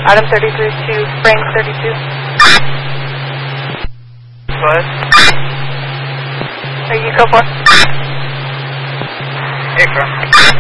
Item 33 to frame 32. What? Are you go for? Aircraft.